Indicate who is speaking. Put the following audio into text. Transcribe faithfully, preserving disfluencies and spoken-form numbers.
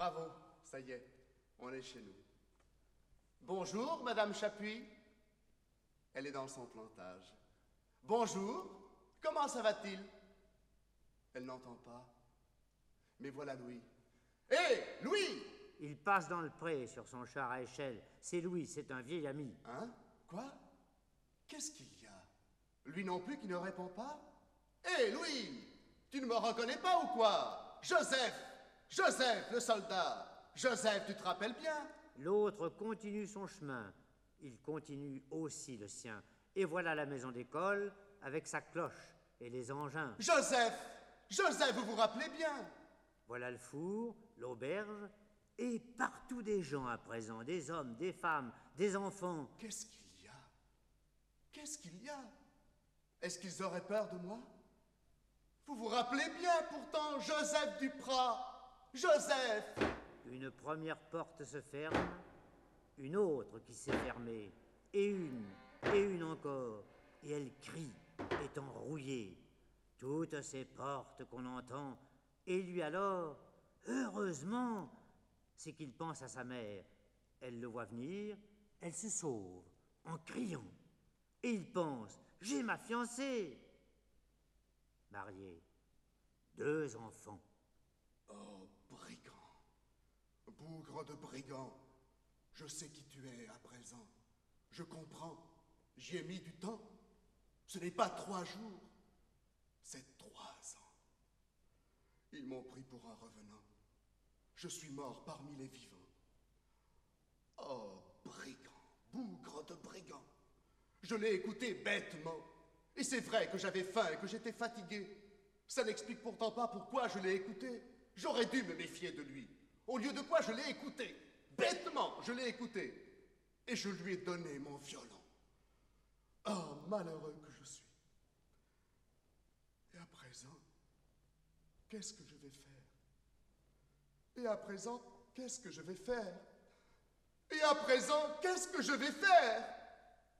Speaker 1: Bravo, ça y est, on est chez nous. Bonjour, Madame Chapuis. Elle est dans son plantage. Bonjour, comment ça va-t-il? Elle n'entend pas. Mais voilà Louis. Hé, Louis!
Speaker 2: Il passe dans le pré sur son char à échelle. C'est Louis, c'est un vieil ami.
Speaker 1: Hein? Quoi? Qu'est-ce qu'il y a? Lui non plus qui ne répond pas? Hé, Louis! Tu ne me reconnais pas ou quoi? Joseph! Joseph, le soldat! Joseph, tu te rappelles bien?
Speaker 2: L'autre continue son chemin. Il continue aussi le sien. Et voilà la maison d'école avec sa cloche et les engins.
Speaker 1: Joseph! Joseph, vous vous rappelez bien?
Speaker 2: Voilà le four, l'auberge, et partout des gens à présent, des hommes, des femmes, des enfants.
Speaker 1: Qu'est-ce qu'il y a? Qu'est-ce qu'il y a? Est-ce qu'ils auraient peur de moi? Vous vous rappelez bien pourtant, Joseph Duprat! Joseph!
Speaker 2: Une première porte se ferme, une autre qui s'est fermée, et une, et une encore, et elle crie, étant rouillée. Toutes ces portes qu'on entend, et lui alors, heureusement, c'est qu'il pense à sa mère. Elle le voit venir, elle se sauve, en criant. Et il pense, j'ai ma fiancée. Mariée, deux enfants.
Speaker 1: Oh, brigand, bougre de brigand, je sais qui tu es à présent. Je comprends, j'y ai mis du temps. Ce n'est pas trois jours, c'est trois ans. Ils m'ont pris pour un revenant. Je suis mort parmi les vivants. Oh, brigand, bougre de brigand. Je l'ai écouté bêtement. Et c'est vrai que j'avais faim et que j'étais fatigué. Ça n'explique pourtant pas pourquoi je l'ai écouté. J'aurais dû me méfier de lui. Au lieu de quoi je l'ai écouté. Bêtement, je l'ai écouté. Et je lui ai donné mon violon. Oh, malheureux que je suis. Et à présent, qu'est-ce que je vais faire? Et à présent, qu'est-ce que je vais faire? Et à présent, qu'est-ce que je vais faire?